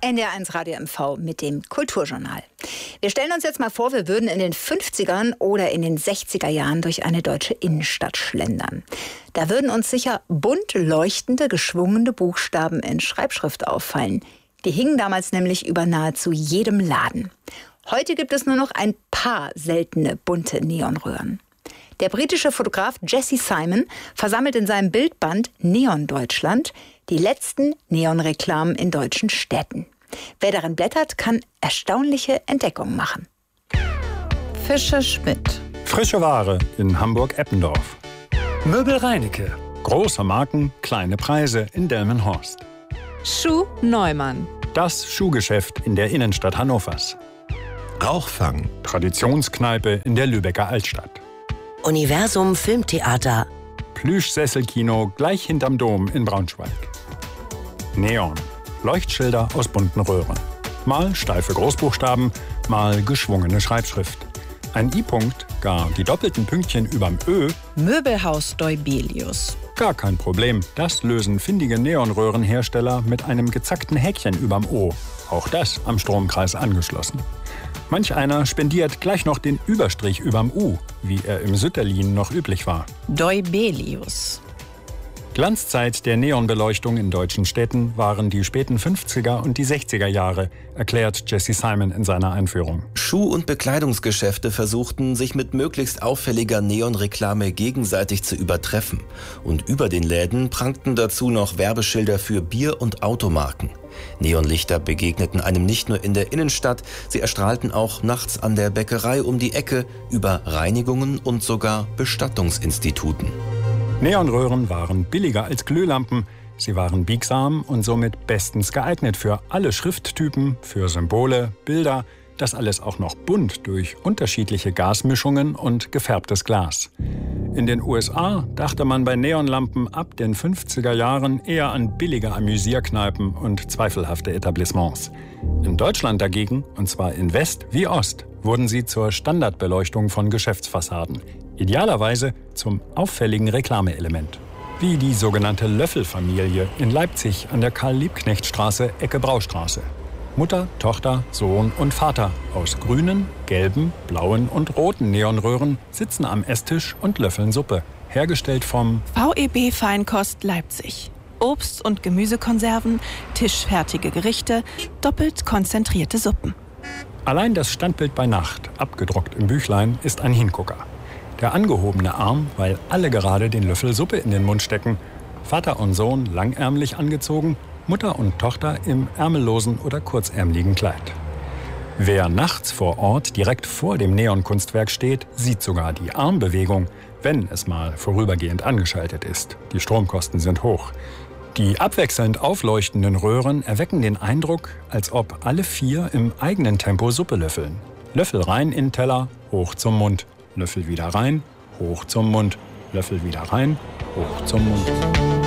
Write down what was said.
NDR1 Radio MV mit dem Kulturjournal. Wir stellen uns jetzt mal vor, wir würden in den 50ern oder in den 60er Jahren durch eine deutsche Innenstadt schlendern. Da würden uns sicher bunt leuchtende, geschwungene Buchstaben in Schreibschrift auffallen. Die hingen damals nämlich über nahezu jedem Laden. Heute gibt es nur noch ein paar seltene bunte Neonröhren. Der britische Fotograf Jesse Simon versammelt in seinem Bildband Neon Deutschland die letzten Neonreklamen in deutschen Städten. Wer darin blättert, kann erstaunliche Entdeckungen machen. Fischer-Schmidt. Frische Ware in Hamburg-Eppendorf. Möbel Reinecke. Große Marken, kleine Preise in Delmenhorst. Schuh Neumann. Das Schuhgeschäft in der Innenstadt Hannovers. Rauchfang. Traditionskneipe in der Lübecker Altstadt. Universum Filmtheater. Plüschsesselkino gleich hinterm Dom in Braunschweig. Neon. Leuchtschilder aus bunten Röhren. Mal steife Großbuchstaben, mal geschwungene Schreibschrift. Ein I-Punkt, gar die doppelten Pünktchen überm Ö. Möbelhaus Deubelius. Gar kein Problem. Das lösen findige Neonröhrenhersteller mit einem gezackten Häkchen überm O. Auch das am Stromkreis angeschlossen. Manch einer spendiert gleich noch den Überstrich überm U, wie er im Sütterlin noch üblich war. Deubelius. Glanzzeit der Neonbeleuchtung in deutschen Städten waren die späten 50er und die 60er Jahre, erklärt Jesse Simon in seiner Einführung. Schuh- und Bekleidungsgeschäfte versuchten, sich mit möglichst auffälliger Neonreklame gegenseitig zu übertreffen. Und über den Läden prangten dazu noch Werbeschilder für Bier- und Automarken. Neonlichter begegneten einem nicht nur in der Innenstadt, sie erstrahlten auch nachts an der Bäckerei um die Ecke, über Reinigungen und sogar Bestattungsinstituten. Neonröhren waren billiger als Glühlampen, sie waren biegsam und somit bestens geeignet für alle Schrifttypen, für Symbole, Bilder, das alles auch noch bunt durch unterschiedliche Gasmischungen und gefärbtes Glas. In den USA dachte man bei Neonlampen ab den 50er Jahren eher an billige Amüsierkneipen und zweifelhafte Etablissements. In Deutschland dagegen, und zwar in West wie Ost, wurden sie zur Standardbeleuchtung von Geschäftsfassaden. Idealerweise zum auffälligen Reklameelement. Wie die sogenannte Löffel-Familie in Leipzig an der Karl-Liebknecht-Straße, Ecke Braustraße. Mutter, Tochter, Sohn und Vater aus grünen, gelben, blauen und roten Neonröhren sitzen am Esstisch und löffeln Suppe. Hergestellt vom VEB Feinkost Leipzig. Obst- und Gemüsekonserven, tischfertige Gerichte, doppelt konzentrierte Suppen. Allein das Standbild bei Nacht, abgedruckt im Büchlein, ist ein Hingucker. Der angehobene Arm, weil alle gerade den Löffel Suppe in den Mund stecken. Vater und Sohn langärmlich angezogen, Mutter und Tochter im ärmellosen oder kurzärmeligen Kleid. Wer nachts vor Ort direkt vor dem Neonkunstwerk steht, sieht sogar die Armbewegung, wenn es mal vorübergehend angeschaltet ist. Die Stromkosten sind hoch. Die abwechselnd aufleuchtenden Röhren erwecken den Eindruck, als ob alle vier im eigenen Tempo Suppe löffeln. Löffel rein in Teller, hoch zum Mund. Löffel wieder rein, hoch zum Mund. Löffel wieder rein, hoch zum Mund.